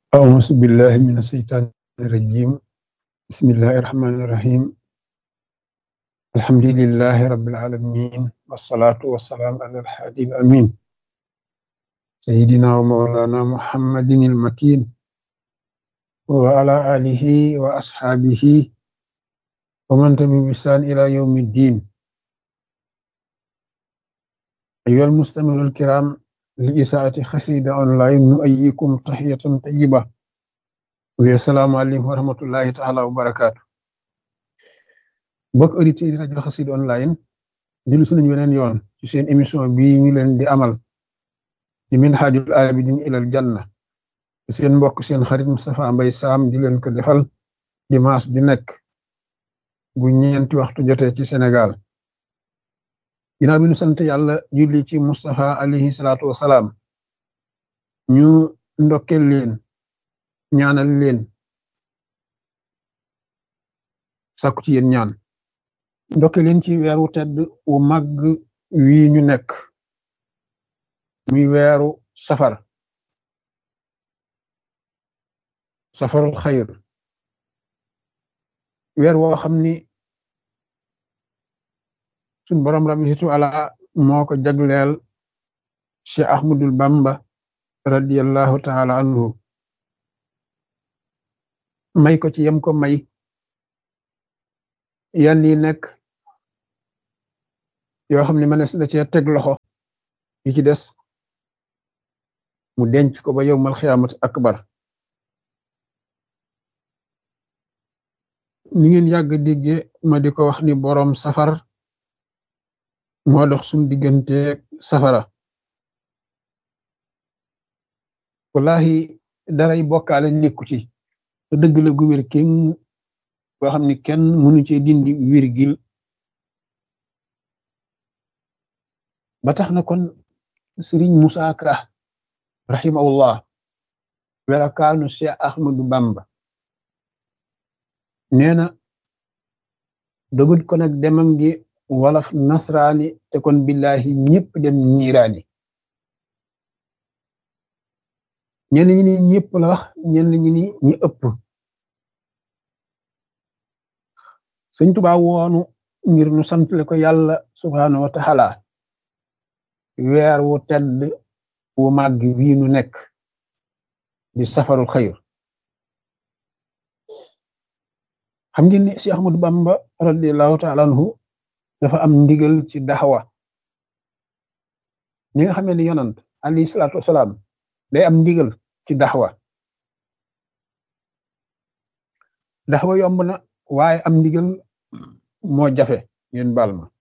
أعوذ بالله من الشيطان الرجيم. بسم الله الرحمن الرحيم. الحمد لله رب العالمين، والصلاة والسلام على الحادي الأمين سيدنا ومولانا محمد المكين وعلى آله وأصحابه ومن تبعهم بإحسان إلى يوم الدين. أيها المستمعون الكرام، لإذاعة قصيدة أونلاين نؤيكم تحية طيبة والسلام عليكم ورحمة الله تعالى وبركاته. mbokk auditeurs yi rajo Xassida online dellu si nañu weneen yoon ci seen émission bii ñu leen di amal di Minhajul Abidin ilal Janna, seen mbokk seen xarit Moustapha Mbaye Sam di leen ko defal dimanche di nekk bu ñeenti waxtu jotee ci Sénégal. ginnaaw bi ñu sant yàlla julli ci Moustapha alayhi salaatu wasalaam, ñu ndokkeel leen, ñaanal leen, sàkku ci yéen ñaan. ndokkeel leen ci weeru tedd wu màgg wii ñu nekk muy weeru safarul xayr, weer woo xam ni suñ borom rabbi situ ala moo ko jagleel Cheikh Ahmadul Bamba radiyallahu taala anhu, may ko ci yem ko may. yan yi nekk yoo xam ne mënees na cee teg loxo, yi ci des mu denc ko ba yawmal xiyaamati akbar. ni ngeen yàgg digge ma di ko wax ni boroom safar moo dox suñ digganteeg safara. wallahi daray bokkaale nekku ci, te dëgg la gu wér kenn boo xam ni kenn mënu cee dindi wirgil. ba tax na kon Sëriñ Musaa Ka rahimahullah werakaanu Cheikh Ahmadou Bamba nee na dogut ko nag demam gi wolof nasraani te kon billahi ñëpp dem niiraani. ñenn ñi ni ñëpp la wax, ñenn ñi ni ñi ëpp. Sëñ Tuubaa woonu ngir nu santle ko yàlla subhaanahu wa taala weer wu tedd wu màgg wii nu nekk di safarul xayr. xam ngeen ni Cheikh Ahmadou Bamba radiyallahu taala anhu dafa am ndigal ci daxwa. ñi nga xamee ni yonant alayhi salaatu wasalaam day am ndigal ci daxwa yomb na, waaye am ndigal moo jafe. ngeen baal ma.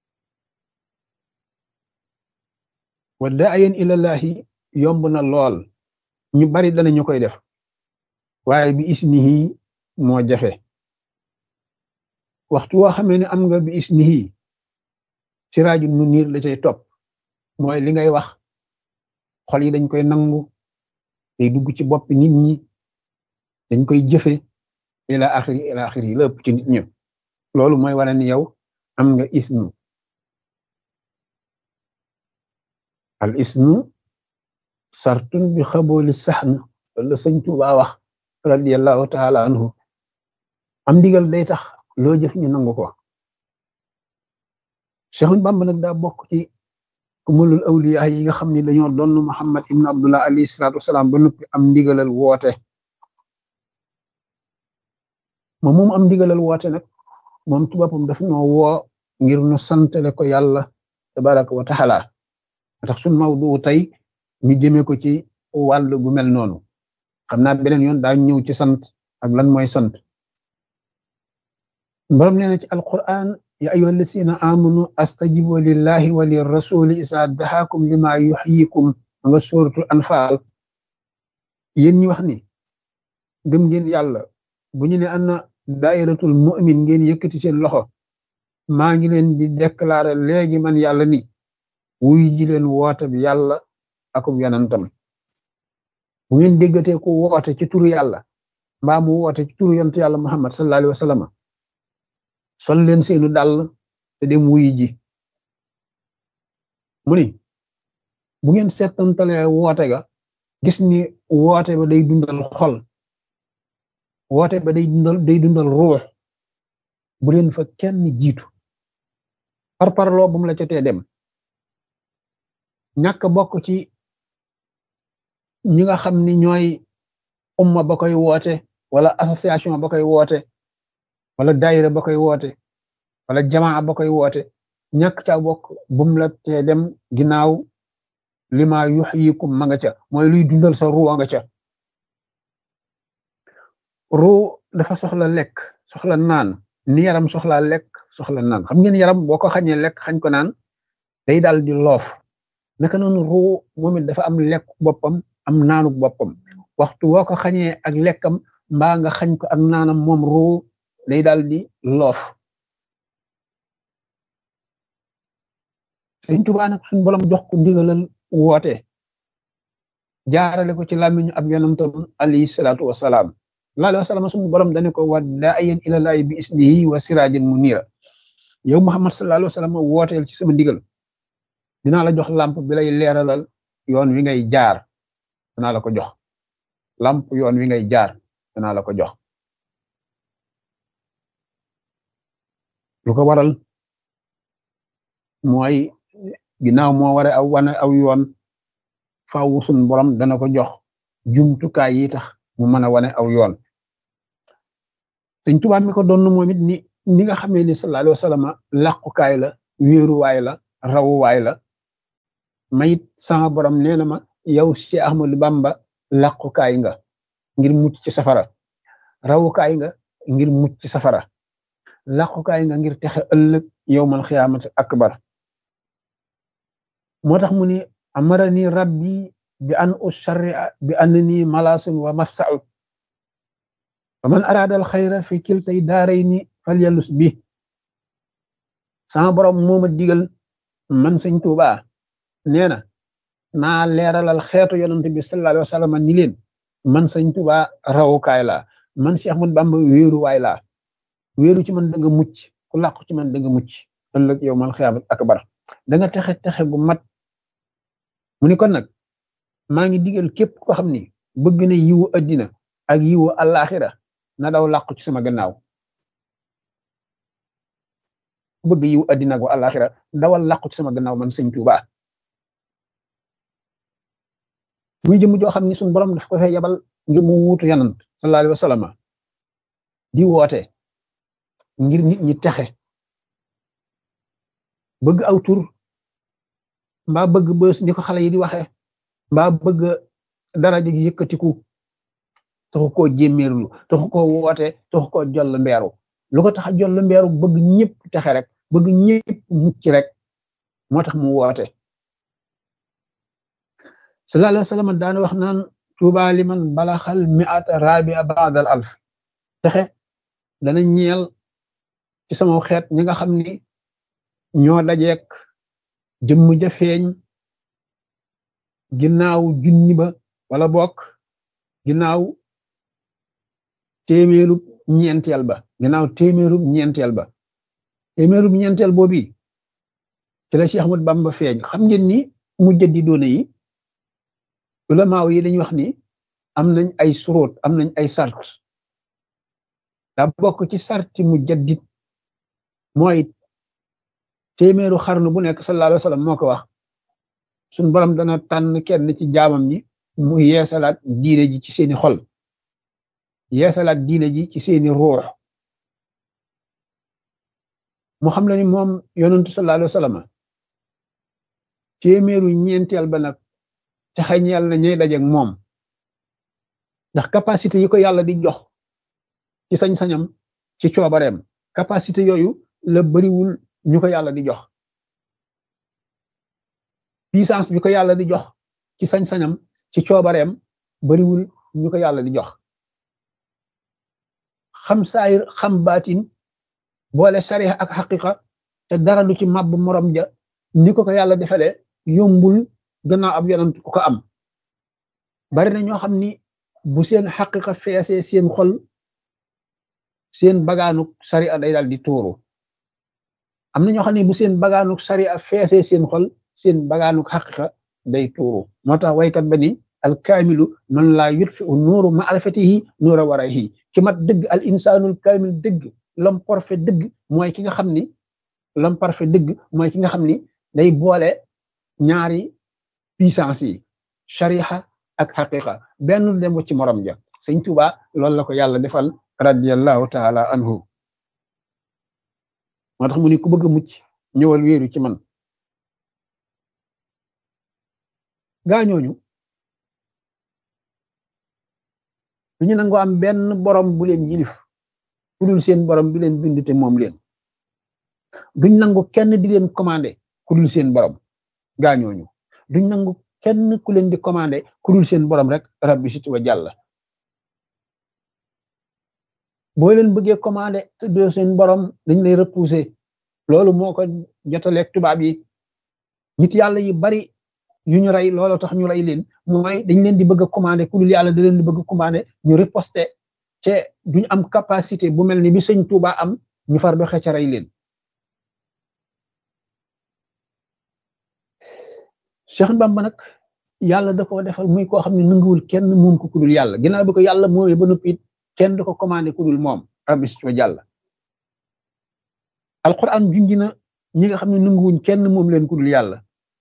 wa daayan ilallahi yomb na lool, ñu bari danañu koy def, waaye bi isnihi moo jafe. waxtu woo xamee ne am nga bi isnihi, siraajun muniir la cay topp, mooy li ngay wax xol yi dañ koy nangu, day dugg ci bopp nit ñi, dañ koy jëfe ila axiri lépp ci nit ñi. loolu mooy wane ni yow am nga isnu. al isnu sartun bi xabooli saxn, wala Sëñ Tuubaa wax radiyallahu taala anhu. am ndigal day tax loo jëf ñu nangu ko. Seexul Bamba nag daa bokk ci kumulul awliya yi nga xam ni dañoo doon Muhammad ibn Abdullah alayhi salaatu wasalaam ba noppi am ndigalal woote. moom am ndigalal woote nag moom ci boppam daf noo woo ngir nu santale ko yàlla tabaraka wa taala. tax suñ mawdu tey ñu jëmee ko ci wàll gu mel noonu. xam naa beneen yoon daa ñëw ci sant ak lan mooy sant. borom nee na ci alquran ya ayyuha alladina amanu astajibu lillahi wa lirrasuli isa dahakum lima yuhyikum nga suratul anfal. yéen ñi wax ni gëm ngeen yàlla, bu ñu ne ana dairatul mu'min ngeen yëkkati seen loxo, maa ngi leen di déclarer léegi man yàlla ni wuy ji leen woote bi yàlla akub yonentam. bu ngeen déggatee ku woote ci turu yàlla mbaa mu woote ci turu yonent yàlla Muhammad sallallahu alayhi wa sallam, sol leen seenu dàll te dem wuy ji. mu ni bu ngeen seetantalee woote ga gis ni woote ba day dundal xol, woote ba day dundal ruux. bu leen fa kenn jiitu, par parloo bu mu la ca tee dem, ñàkk bokk ci ñi nga xam ni ñooy umma ba koy woote, wala association ba koy woote, wala daayira ba koy woote, wala jamaa ba koy woote, ñàkk ca bokk bu mu la tee dem ginnaaw lima yuhyikum ma nga ca, mooy luy dundal sa ruu nga ca. ruu dafa soxla lekk, soxla naan, ni yaram soxlaa lekk soxla naan. xam ngeen yaram boo ko xañee lekk xañ ko naan day daal di loof. naka noonu ruu moom it dafa am lekk boppam, am naanuk boppam. waxtu woo ko xañee ak lekkam mbaa nga xañ ko ak naanam, moom ruu day daal di loof. Sëriñ Tuubaa nag suñu borom jox ko ndigalal woote, jaarale ko ci làmmiñu ab yonantam alayhi salaatu wasalaam. sallallahu alayhi wa sallam suñu borom dane ko wa daa'iyan ilallaahi bi isnihi wa siraajin muniira. yow Muhammad sallallahu alayhi wa sallam wooteel ci sama ndigal, dinaa la jox lamp bi lay leeralal yoon wi ngay jaar, danaa la ko jox lamp yoon wi ngay jaar, danaa la ko jox. lu ko waral mooy ginnaaw moo ware aw wane aw yoon, faaw suñu borom dana ko jox jumtukaay yi tax mu mën a wane aw yoon. Sëriñ Tuubaa mi ko doon moom it ni nga xamee ni sallallahu alayhi wa sallam làqukaay la, wéeruwaay la, rawuwaay la, mayit sama borom nee na ma yow Cheikh Ahmadou Bamba làqukaay nga ngir mucc ci safara, rawukaay nga ngir mucc ci safara, làqukaay nga ngir texe ëllëg yawmal xiyaamati akbar. moo tax mu ni amarani rabbi bi an usharria bi annani malaasun wa mafsa'u wa man araada al xayra fi kiltay daarayni falyalus bi. sama borom moo ma digal man Sëñ Tuubaa, nee na naa leeralal xeetu yonent bi sallallahu alayhi wa sallam ni leen man Sëñ Tuubaa rawukaay laa, man Cheikh Ahmadou Bamba wéeruwaay laa. wéeru ci man da nga mucc, ku làqu ci man da nga mucc ëllëg yawmal xiyaamati akbar, da nga texe gu mat. mu ni kon nag maa ngi digal képp ko xam ni bëgg na yiwu addina ak yiwu àllaaxira na daw làqu ci sama gannaaw. bëgg yiwu addina ak àllaaxira dawal làqu ci sama gannaaw man Sëñ Tuubaa. muy jëm joo xam ni suñu borom daf ko fay yabal ngir mu wuutu yanant sallallahu alayhi wa sallam di woote ngir nit ñi texe. bëgg aw tur mbaa bëgg bës ni ko xale yi di waxe, mbaa bëgg daraja gi yëkkatiku taxu koo jémmeerlu, taxu koo woote, taxu koo joll mbeeru. lu ko tax a joll mbeeru bëgg ñëpp texe rek, bëgg ñëpp mucc rek moo tax mu woote. sallallahu alayhi wa sallam daana wax naan tuuba liman balaxal mi'ata rabia ba'dal alf. texe dana ñeel ci sama xeet ñi nga xam ni ñoo dajeek jëmm ja feeñ ginnaaw junni ba, wala bokk ginnaaw téeméerub ñeenteel ba, ginnaaw téeméerub ñeenteel ba. téeméerub ñeenteel boobu ci la Cheikh Ahmadou Bamba feeñ. xam ngeen ni mujjaddidoona yi, ulamaaw yi dañuy wax ni am nañ ay suróot, am nañ ay sart. daa bokk ci sarti mujaddid mooy téeméeru xarnu bu nekk sallallahu alayhi wa sallam moo ko wax, suñ borom dana tànn kenn ci jaamam ñi mu yeesalaat diine ji ci seeni xol, yeesalaat diine ji ci seeni ruux. mu xam la ni moom yonentu sallallahu alayhi wa sallam téeméeru ñeenteel ba nag te xañeel na ñay dajeek moom, ndax capacité yi ko yàlla di jox ci sañ-sañam, ci coobareem, capacité yooyu la bariwul ñu ko yàlla di jox. puissance bi ko yàlla di jox ci sañ-sañam, ci coobareem, bariwul ñu ko yàlla di jox. xam saayir xam baatin, boole sariya ak xaqiqa te dara du ci màbb morom ja ni ko yàlla defalee yombul gannaaw ab yonent ku ko am. bari na ñoo xam ni bu seen xaqiqa feesee seen xol, seen bagaanuk sariya day daal di tuuru. am na ñoo xam ne bu seen bagaanuk sariya feesee seen xol, seen bagaanuk xaqiqa day tuuru. moo tax waykat ba ni al kaamilu man laa yutfi u nuuru maarifatihi nuura warayhi ki mat dëgg al insaanul kaamil dëgg l'homme parfait dëgg mooy ki nga xam ni l'homme parfait dëgg mooy ki nga xam ni day boole ñaari puissance yi shariha ak xaqiqa benn dem ci morom ja sëñ Tuuba loolu la ko yàlla defal radiyallahu taala anhu moo tax mu ni ku bëgg a mucc ñëwal wéeru ci man gaañooñu duñu nangu am benn borom bu leen yilif ku dul seen borom bi leen bind te moom leen duñ nangu kenn di leen commandé ku dul seen borom gaañooñu duñ nangu kenn ku leen di commandé ku dul seen borom rek rabbi situ wa jàlla boo leen bëggee commandé te doo seen borom dañ lay repousser loolu moo ko jotaleeg tubaab yi nit yàlla yu bari yu ñu rey loolu tax ñu rey leen mooy dañ leen di bëgg a commandé ku dul yàlla da leen di bëgg a commandé ñu riposter te duñ am capacité bu mel ni bi sëñ Tuuba am ñu far ba xëcc rey leen Cheikh Bamba nag yàlla da ko defal muy koo xam ne nanguwul kenn moom ko ku dul yàlla ginnaaw bi ko yàlla mooy ba noppi it kenn du ko commandé ku dul moom rabbi situ jàlla alquran junj na ñi nga xam ne nanguwuñ kenn moom leen ku dul yàlla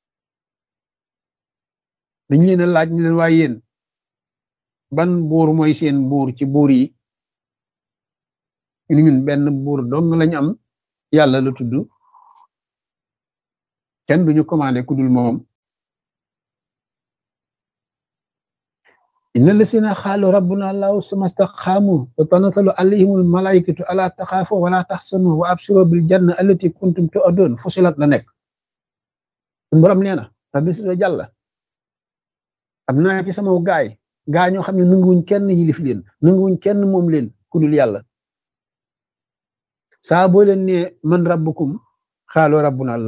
dañ leen a laaj ñu leen waaye yéen ban buur mooy seen buur ci buur yi ñu ñun benn buur dong lañ am yàlla la tudd kenn duñu commandé ku dul moom inna lasina xaalu rabbuna allahu summa staqaamu tatanazzalu alayhimul malaikatu ala taxaafu wala taxsanu wa absiru bil janna allati kuntum tu'adun fusilat la nekk suñu borom nee na rabbi situ jàlla am naa ci sama gaay ñoo xam ne nanguwuñ kenn yilif leen nanguwuñ kenn moom leen ku dul yàlla saa boo leen ne man rabbukum xaalu rabbuna allah